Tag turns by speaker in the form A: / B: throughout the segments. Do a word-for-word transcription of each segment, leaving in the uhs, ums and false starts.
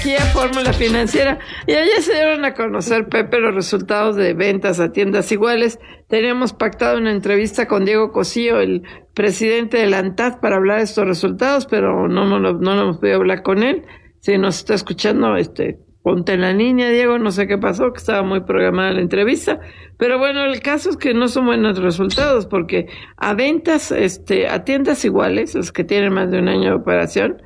A: Aquí a Fórmula Financiera. Y ayer se dieron a conocer, Pepe, los resultados de ventas a tiendas iguales. Teníamos pactado una entrevista con Diego Cosío, el presidente de la ANTAD, para hablar de estos resultados, pero no, no, no, no hemos podido hablar con él. Si nos está escuchando, este, ponte en la línea, Diego, no sé qué pasó, que estaba muy programada la entrevista. Pero bueno, el caso es que no son buenos resultados, porque a ventas, este, a tiendas iguales, las que tienen más de un año de operación,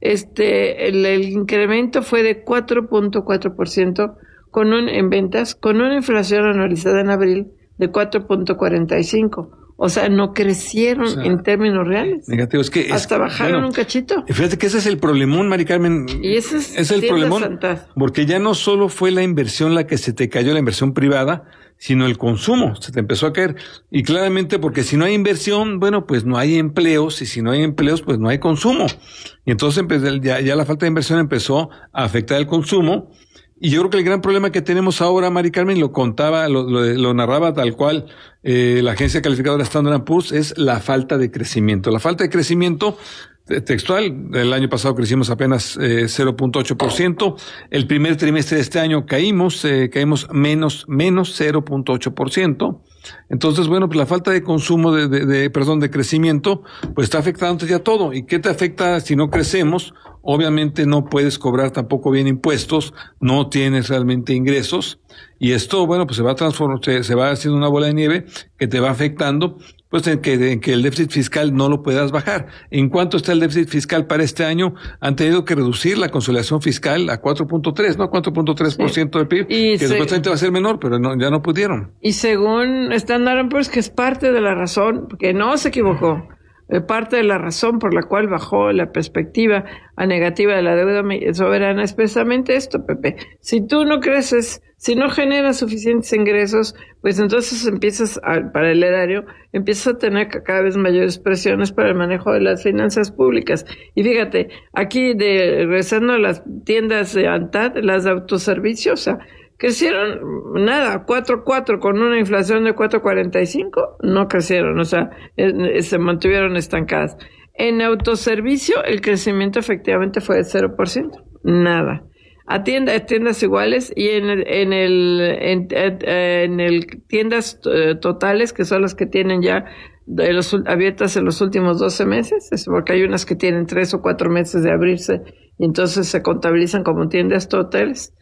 A: Este, el, el incremento fue de cuatro punto cuatro por ciento con un, en ventas, con una inflación anualizada en abril de cuatro punto cuarenta y cinco. O sea, no crecieron, o sea, en términos reales.
B: Negativo, es que
A: hasta
B: es,
A: bajaron
B: bueno,
A: un cachito.
B: Fíjate que ese es el problemón, Mari Carmen.
A: Y ese es,
B: es el problemón,
A: Santa.
B: Porque ya no solo fue la inversión la que se te cayó, la inversión privada, sino el consumo, se te empezó a caer. Y claramente porque si no hay inversión, bueno, pues no hay empleos, y si no hay empleos, pues no hay consumo. Y entonces ya, ya la falta de inversión empezó a afectar el consumo. Y yo creo que el gran problema que tenemos ahora, Mari Carmen, lo contaba, lo, lo, lo narraba tal cual eh, la agencia calificadora Standard and Poor's, es la falta de crecimiento. La falta de crecimiento textual, el año pasado crecimos apenas eh, cero punto ocho por ciento, el primer trimestre de este año caímos, eh, caímos menos, menos cero punto ocho por ciento. Entonces, bueno, pues la falta de consumo, de, de, de, perdón, de crecimiento, pues está afectando ya todo. ¿Y qué te afecta si no crecemos? Obviamente no puedes cobrar tampoco bien impuestos, no tienes realmente ingresos, y esto, bueno, pues se va transformando, se, se va haciendo una bola de nieve que te va afectando, pues en que, en que el déficit fiscal no lo puedas bajar. ¿En cuánto está el déficit fiscal para este año? Han tenido que reducir la consolidación fiscal a cuatro punto tres, ¿no? cuatro punto tres por ciento del P I B,
A: y
B: que
A: se,
B: supuestamente va a ser menor, pero no, ya no pudieron.
A: Y según Standard and Poor's, que es parte de la razón, porque no se equivocó, parte de la razón por la cual bajó la perspectiva a negativa de la deuda soberana es precisamente esto, Pepe. Si tú no creces, si no generas suficientes ingresos, pues entonces empiezas, a, para el erario, empiezas a tener cada vez mayores presiones para el manejo de las finanzas públicas. Y fíjate, aquí de, regresando a las tiendas de ANTAD, las de autoservicio, o sea, crecieron nada, cuatro punto cuatro con una inflación de cuatro punto cuarenta y cinco, no crecieron, o sea, eh, se mantuvieron estancadas. En autoservicio el crecimiento efectivamente fue de cero por ciento, nada. A tiendas, tiendas iguales y en el, en el, en, en el tiendas totales, que son las que tienen ya de los, abiertas en los últimos doce meses, es porque hay unas que tienen tres o cuatro meses de abrirse y entonces se contabilizan como tiendas totales.